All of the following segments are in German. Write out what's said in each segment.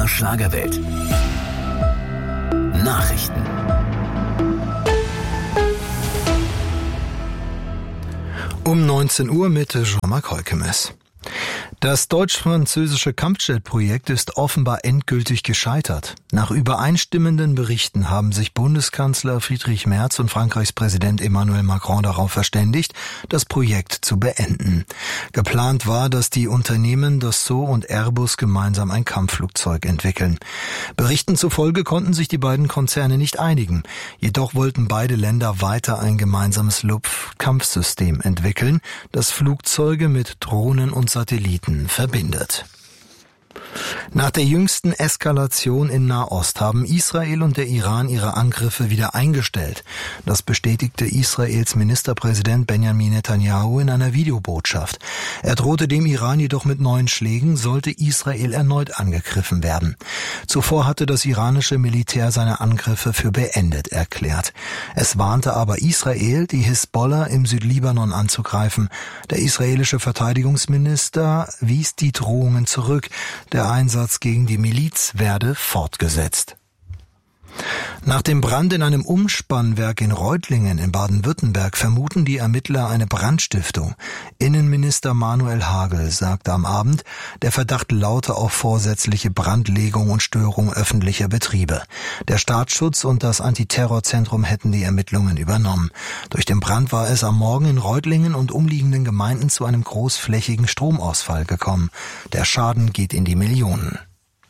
Schlagerwelt. Nachrichten. Um 19 Uhr mit Jean-Marc Heukemes. Das deutsch-französische Kampfjet-Projekt ist offenbar endgültig gescheitert. Nach übereinstimmenden Berichten haben sich Bundeskanzler Friedrich Merz und Frankreichs Präsident Emmanuel Macron darauf verständigt, das Projekt zu beenden. Geplant war, dass die Unternehmen Dassault und Airbus gemeinsam ein Kampfflugzeug entwickeln. Berichten zufolge konnten sich die beiden Konzerne nicht einigen. Jedoch wollten beide Länder weiter ein gemeinsames Luftkampfsystem entwickeln, das Flugzeuge mit Drohnen und Satelliten verbindet. Nach der jüngsten Eskalation in Nahost haben Israel und der Iran ihre Angriffe wieder eingestellt. Das bestätigte Israels Ministerpräsident Benjamin Netanyahu in einer Videobotschaft. Er drohte dem Iran jedoch mit neuen Schlägen, sollte Israel erneut angegriffen werden. Zuvor hatte das iranische Militär seine Angriffe für beendet erklärt. Es warnte aber Israel, die Hisbollah im Südlibanon anzugreifen. Der israelische Verteidigungsminister wies die Drohungen zurück. Der Einsatz gegen die Miliz werde fortgesetzt. Nach dem Brand in einem Umspannwerk in Reutlingen in Baden-Württemberg vermuten die Ermittler eine Brandstiftung. Innenminister Manuel Hagel sagte am Abend, der Verdacht laute auf vorsätzliche Brandlegung und Störung öffentlicher Betriebe. Der Staatsschutz und das Antiterrorzentrum hätten die Ermittlungen übernommen. Durch den Brand war es am Morgen in Reutlingen und umliegenden Gemeinden zu einem großflächigen Stromausfall gekommen. Der Schaden geht in die Millionen.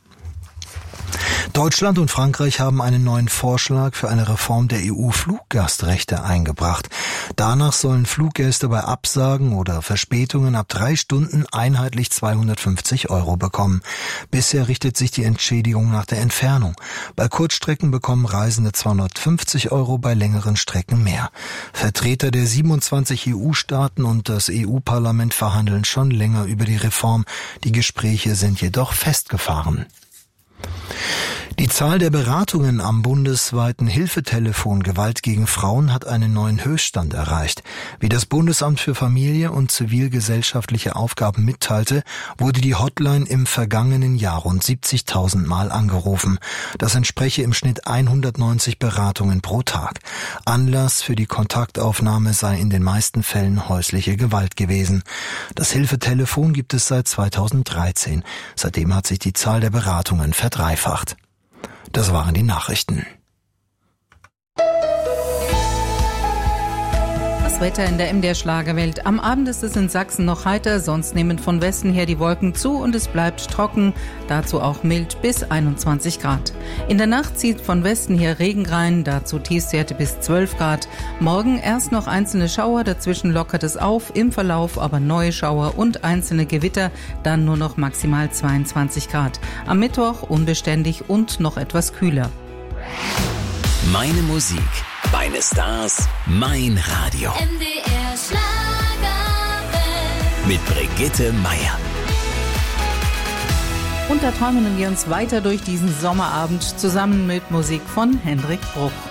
Deutschland und Frankreich haben einen neuen Vorschlag für eine Reform der EU-Fluggastrechte eingebracht. Danach sollen Fluggäste bei Absagen oder Verspätungen ab 3 Stunden einheitlich 250 € bekommen. Bisher richtet sich die Entschädigung nach der Entfernung. Bei Kurzstrecken bekommen Reisende 250 €, bei längeren Strecken mehr. Vertreter der 27 EU-Staaten und das EU-Parlament verhandeln schon länger über die Reform. Die Gespräche sind jedoch festgefahren. Die Zahl der Beratungen am bundesweiten Hilfetelefon Gewalt gegen Frauen hat einen neuen Höchststand erreicht. Wie das Bundesamt für Familie und zivilgesellschaftliche Aufgaben mitteilte, wurde die Hotline im vergangenen Jahr rund 70.000 Mal angerufen. Das entspreche im Schnitt 190 Beratungen pro Tag. Anlass für die Kontaktaufnahme sei in den meisten Fällen häusliche Gewalt gewesen. Das Hilfetelefon gibt es seit 2013. Seitdem hat sich die Zahl der Beratungen verdreifacht. Das waren die Nachrichten. Das Wetter in der MDR Schlagerwelt. Am Abend ist es in Sachsen noch heiter, sonst nehmen von Westen her die Wolken zu und es bleibt trocken, dazu auch mild bis 21 Grad. In der Nacht zieht von Westen her Regen rein, dazu Tiefstwerte bis 12 Grad. Morgen erst noch einzelne Schauer, dazwischen lockert es auf, im Verlauf aber neue Schauer und einzelne Gewitter, dann nur noch maximal 22 Grad. Am Mittwoch unbeständig und noch etwas kühler. Meine Musik, meine Stars, mein Radio. MDR Schlagerwelt. Mit Brigitte Meier. Und da träumen wir uns weiter durch diesen Sommerabend zusammen mit Musik von Hendrik Bruch.